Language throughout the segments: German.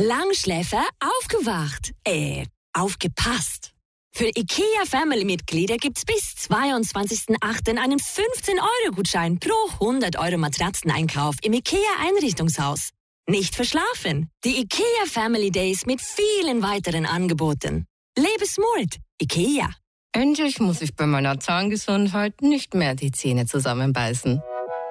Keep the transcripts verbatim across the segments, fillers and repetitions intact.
Langschläfer aufgewacht. Äh, aufgepasst. Für IKEA Family-Mitglieder gibt's bis zweiundzwanzigsten achten einen fünfzehn Euro Gutschein pro hundert Euro Matratzeneinkauf im IKEA Einrichtungshaus. Nicht verschlafen. Die IKEA Family Days mit vielen weiteren Angeboten. Lebe smart. IKEA. Endlich muss ich bei meiner Zahngesundheit nicht mehr die Zähne zusammenbeißen.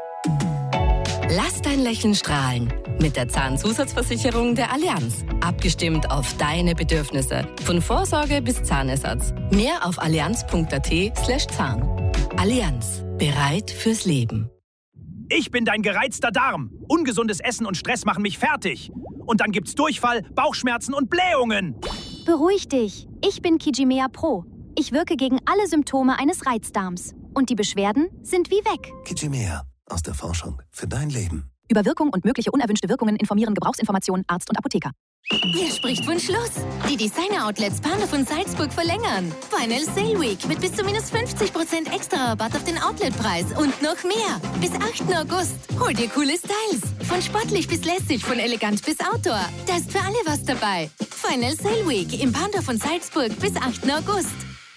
Lass dein Lächeln strahlen. Mit der Zahnzusatzversicherung der Allianz. Abgestimmt auf deine Bedürfnisse. Von Vorsorge bis Zahnersatz. Mehr auf allianz.at slash Zahn. Allianz. Bereit fürs Leben. Ich bin dein gereizter Darm. Ungesundes Essen und Stress machen mich fertig. Und dann gibt's Durchfall, Bauchschmerzen und Blähungen. Beruhig dich. Ich bin Kijimea Pro. Ich wirke gegen alle Symptome eines Reizdarms. Und die Beschwerden sind wie weg. Kijimea. Aus der Forschung für dein Leben. Über Wirkung und mögliche unerwünschte Wirkungen informieren Gebrauchsinformationen Arzt und Apotheker. Wer spricht von Schluss? Die Designer-Outlets Panda von Salzburg verlängern. Final Sale Week mit bis zu minus fünfzig Prozent extra Rabatt auf den Outletpreis und noch mehr. Bis achten August. Hol dir coole Styles. Von sportlich bis lässig, von elegant bis Outdoor. Da ist für alle was dabei. Final Sale Week im Panda von Salzburg bis achten August.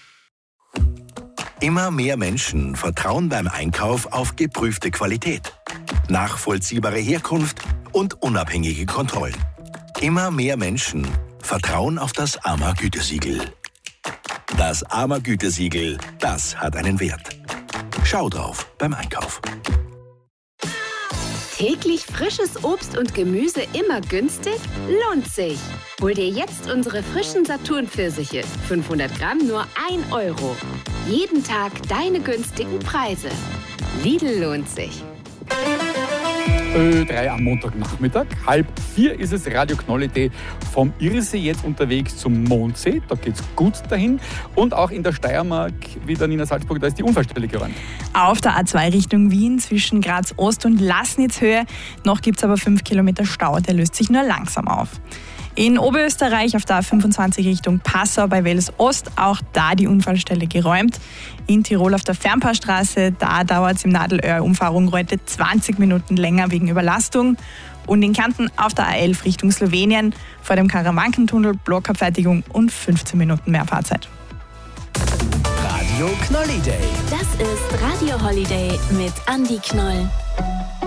Immer mehr Menschen vertrauen beim Einkauf auf geprüfte Qualität, nachvollziehbare Herkunft und unabhängige Kontrollen. Immer mehr Menschen vertrauen auf das A M A-Gütesiegel. Das A M A-Gütesiegel, das hat einen Wert. Schau drauf beim Einkauf. Täglich frisches Obst und Gemüse immer günstig? Lohnt sich! Hol dir jetzt unsere frischen Saturn-Pfirsiche. fünfhundert Gramm nur ein Euro. Jeden Tag deine günstigen Preise. Lidl lohnt sich. Ö drei am Montagnachmittag. Halb vier ist es Radio Knoll-Idee vom Irsee jetzt unterwegs zum Mondsee. Da geht's gut dahin. Und auch in der Steiermark, wie der Nina Salzburg, da ist die Unfallstelle geräumt. Auf der A zwei Richtung Wien zwischen Graz Ost und Laßnitzhöhe. Noch gibt's aber fünf Kilometer Stau, der löst sich nur langsam auf. In Oberösterreich auf der A fünfundzwanzig Richtung Passau bei Wels Ost, auch da die Unfallstelle geräumt. In Tirol auf der Fernpaarstraße, da dauert es im Nadelöhr-Umfahrung heute zwanzig Minuten länger wegen Überlastung. Und in Kärnten auf der A elf Richtung Slowenien vor dem Karawankentunnel Blockabfertigung und fünfzehn Minuten mehr Fahrzeit. Radio Knoll-Idee. Das ist Radio Holiday mit Andi Knoll.